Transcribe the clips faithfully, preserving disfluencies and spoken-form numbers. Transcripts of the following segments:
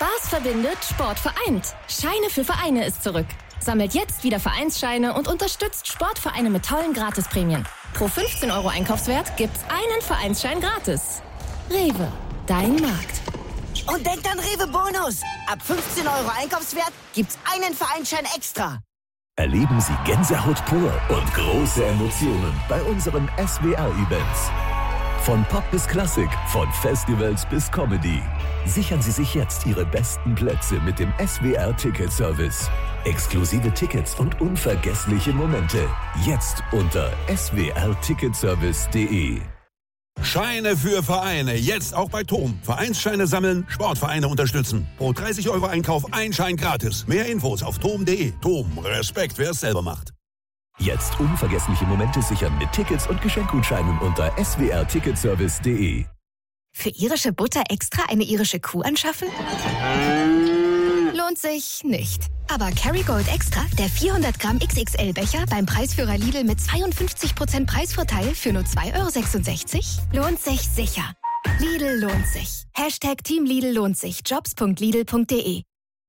Spaß verbindet, Sport vereint. Scheine für Vereine ist zurück. Sammelt jetzt wieder Vereinsscheine und unterstützt Sportvereine mit tollen Gratisprämien. Pro fünfzehn Euro Einkaufswert gibt's einen Vereinsschein gratis. Rewe, dein Markt. Und denkt an Rewe Bonus. Ab fünfzehn Euro Einkaufswert gibt's einen Vereinsschein extra. Erleben Sie Gänsehaut pur und große Emotionen bei unseren S W R-Events. Von Pop bis Klassik, von Festivals bis Comedy. Sichern Sie sich jetzt Ihre besten Plätze mit dem S W R-Ticket-Service. Exklusive Tickets und unvergessliche Momente. Jetzt unter s w r ticketservice punkt d e. Scheine für Vereine. Jetzt auch bei T O M. Vereinsscheine sammeln, Sportvereine unterstützen. Pro dreißig Euro Einkauf ein Schein gratis. Mehr Infos auf tom punkt d e. T O M. Respekt, wer es selber macht. Jetzt unvergessliche Momente sichern mit Tickets und Geschenkgutscheinen unter s w r ticketservice punkt d e. Für irische Butter extra eine irische Kuh anschaffen? Lohnt sich nicht. Aber Kerrygold Extra, der vierhundert Gramm X X L-Becher beim Preisführer Lidl mit zweiundfünfzig Prozent Preisvorteil für nur zwei Euro sechsundsechzig, lohnt sich sicher. Lidl lohnt sich. Hashtag Team Lidl lohnt sich. jobs punkt lidl punkt d e.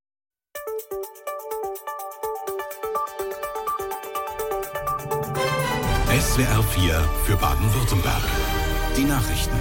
S W R vier für Baden-Württemberg. Die Nachrichten.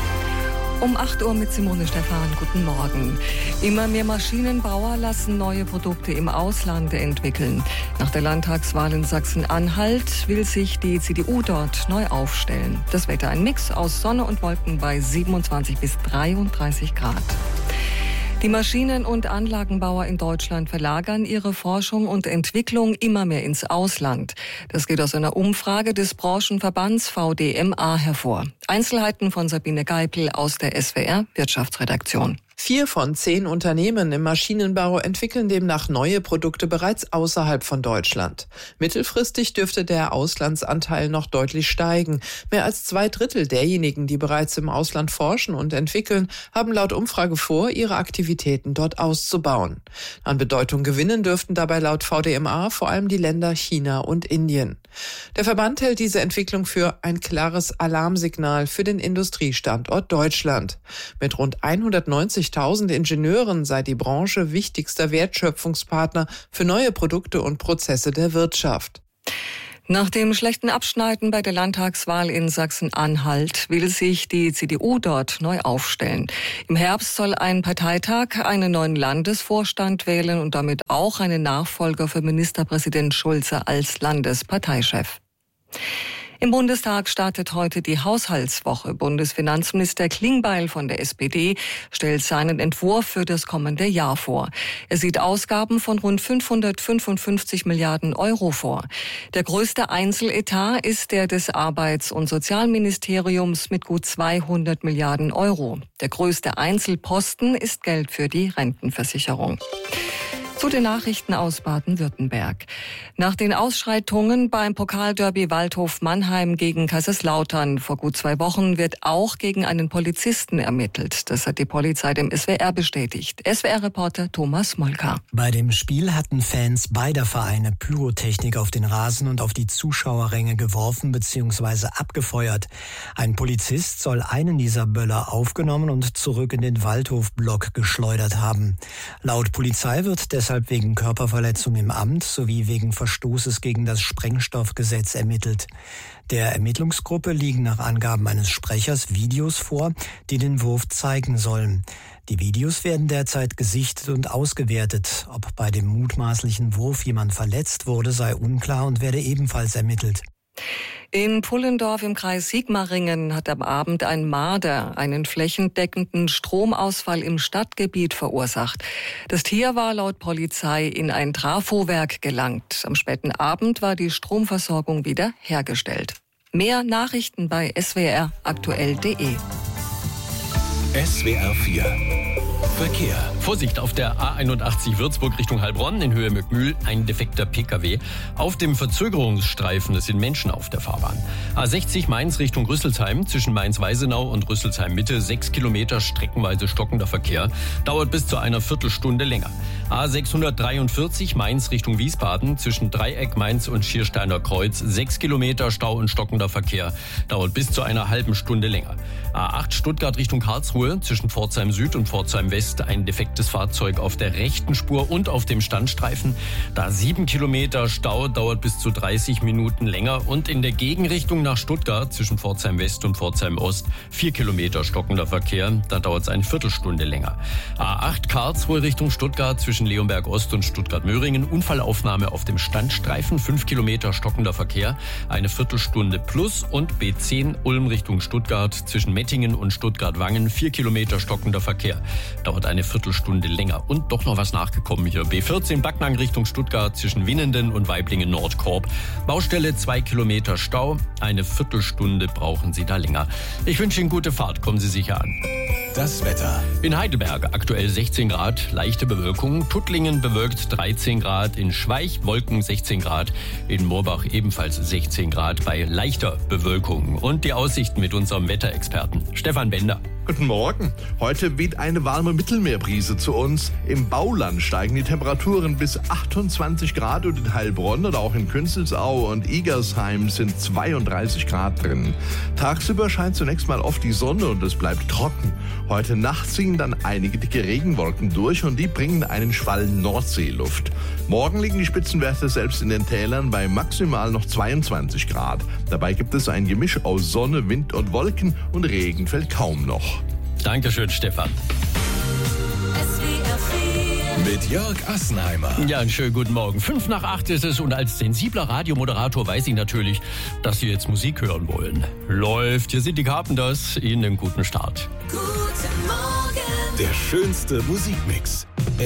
Um acht Uhr mit Simone Stephan. Guten Morgen. Immer mehr Maschinenbauer lassen neue Produkte im Ausland entwickeln. Nach der Landtagswahl in Sachsen-Anhalt will sich die C D U dort neu aufstellen. Das Wetter ein Mix aus Sonne und Wolken bei siebenundzwanzig bis dreiunddreißig Grad. Die Maschinen- und Anlagenbauer in Deutschland verlagern ihre Forschung und Entwicklung immer mehr ins Ausland. Das geht aus einer Umfrage des Branchenverbands V D M A hervor. Einzelheiten von Sabine Geipel aus der S W R Wirtschaftsredaktion. Vier von zehn Unternehmen im Maschinenbau entwickeln demnach neue Produkte bereits außerhalb von Deutschland. Mittelfristig dürfte der Auslandsanteil noch deutlich steigen. Mehr als zwei Drittel derjenigen, die bereits im Ausland forschen und entwickeln, haben laut Umfrage vor, ihre Aktivitäten dort auszubauen. An Bedeutung gewinnen dürften dabei laut V D M A vor allem die Länder China und Indien. Der Verband hält diese Entwicklung für ein klares Alarmsignal für den Industriestandort Deutschland. Mit rund hundertneunzigtausend Ingenieuren sei die Branche wichtigster Wertschöpfungspartner für neue Produkte und Prozesse der Wirtschaft. Nach dem schlechten Abschneiden bei der Landtagswahl in Sachsen-Anhalt will sich die C D U dort neu aufstellen. Im Herbst soll ein Parteitag einen neuen Landesvorstand wählen und damit auch einen Nachfolger für Ministerpräsident Schulze als Landesparteichef. Im Bundestag startet heute die Haushaltswoche. Bundesfinanzminister Klingbeil von der S P D stellt seinen Entwurf für das kommende Jahr vor. Er sieht Ausgaben von rund fünfhundertfünfundfünfzig Milliarden Euro vor. Der größte Einzeletat ist der des Arbeits- und Sozialministeriums mit gut zweihundert Milliarden Euro. Der größte Einzelposten ist Geld für die Rentenversicherung. Zu den Nachrichten aus Baden-Württemberg. Nach den Ausschreitungen beim Pokalderby Waldhof Mannheim gegen Kaiserslautern vor gut zwei Wochen wird auch gegen einen Polizisten ermittelt. Das hat die Polizei dem S W R bestätigt. S W R-Reporter Thomas Molka. Bei dem Spiel hatten Fans beider Vereine Pyrotechnik auf den Rasen und auf die Zuschauerränge geworfen bzw. abgefeuert. Ein Polizist soll einen dieser Böller aufgenommen und zurück in den Waldhofblock geschleudert haben. Laut Polizei wird deshalb wegen Körperverletzung im Amt sowie wegen Verstoßes gegen das Sprengstoffgesetz ermittelt. Der Ermittlungsgruppe liegen nach Angaben eines Sprechers Videos vor, die den Wurf zeigen sollen. Die Videos werden derzeit gesichtet und ausgewertet. Ob bei dem mutmaßlichen Wurf jemand verletzt wurde, sei unklar und werde ebenfalls ermittelt. In Pullendorf im Kreis Sigmaringen hat am Abend ein Marder einen flächendeckenden Stromausfall im Stadtgebiet verursacht. Das Tier war laut Polizei in ein Trafowerk gelangt. Am späten Abend war die Stromversorgung wieder hergestellt. Mehr Nachrichten bei s w r aktuell punkt d e. S W R vier Verkehr. Vorsicht auf der A einundachtzig Würzburg Richtung Heilbronn in Höhe Möckmühl, ein defekter P K W. Auf dem Verzögerungsstreifen, es sind Menschen auf der Fahrbahn. A sechzig Mainz Richtung Rüsselsheim, zwischen Mainz-Weisenau und Rüsselsheim Mitte, sechs Kilometer streckenweise stockender Verkehr. Dauert bis zu einer Viertelstunde länger. A sechshundertdreiundvierzig Mainz Richtung Wiesbaden zwischen Dreieck, Mainz und Schiersteiner Kreuz. Sechs Kilometer Stau und stockender Verkehr. Dauert bis zu einer halben Stunde länger. A acht Stuttgart Richtung Karlsruhe zwischen Pforzheim Süd und Pforzheim West. Ein defektes Fahrzeug auf der rechten Spur und auf dem Standstreifen. Da sieben Kilometer Stau, dauert bis zu dreißig Minuten länger. Und in der Gegenrichtung nach Stuttgart zwischen Pforzheim West und Pforzheim Ost vier Kilometer stockender Verkehr. Da dauert es eine Viertelstunde länger. A acht Karlsruhe Richtung Stuttgart zwischen Leonberg Ost und Stuttgart-Möhringen. Unfallaufnahme auf dem Standstreifen. fünf Kilometer stockender Verkehr. Eine Viertelstunde plus. Und B zehn Ulm Richtung Stuttgart zwischen Mettingen und Stuttgart-Wangen. vier Kilometer stockender Verkehr. Dauert eine Viertelstunde länger. Und doch noch was nachgekommen hier. B vierzehn Backnang Richtung Stuttgart zwischen Winnenden und Weiblingen-Nordkorb. Baustelle zwei Kilometer Stau. Eine Viertelstunde brauchen Sie da länger. Ich wünsche Ihnen gute Fahrt. Kommen Sie sicher an. Das Wetter. In Heidelberg aktuell sechzehn Grad, leichte Bewölkung. Tuttlingen bewölkt dreizehn Grad. In Schweich Wolken sechzehn Grad. In Moorbach ebenfalls sechzehn Grad bei leichter Bewölkung. Und die Aussichten mit unserem Wetterexperten Stefan Bender. Guten Morgen. Heute weht eine warme Mittelmeerbrise zu uns. Im Bauland steigen die Temperaturen bis achtundzwanzig Grad und in Heilbronn oder auch in Künzelsau und Igersheim sind zweiunddreißig Grad drin. Tagsüber scheint zunächst mal oft die Sonne und es bleibt trocken. Heute Nacht ziehen dann einige dicke Regenwolken durch und die bringen einen Schwall Nordseeluft. Morgen liegen die Spitzenwerte selbst in den Tälern bei maximal noch zweiundzwanzig Grad. Dabei gibt es ein Gemisch aus Sonne, Wind und Wolken und Regen fällt kaum noch. Dankeschön, Stefan. Mit Jörg Assenheimer. Ja, einen schönen guten Morgen. Fünf nach acht ist es und als sensibler Radiomoderator weiß ich natürlich, dass Sie jetzt Musik hören wollen. Läuft, hier sind die Carpenters. Ihnen einen guten Start. Guten Morgen. Der schönste Musikmix.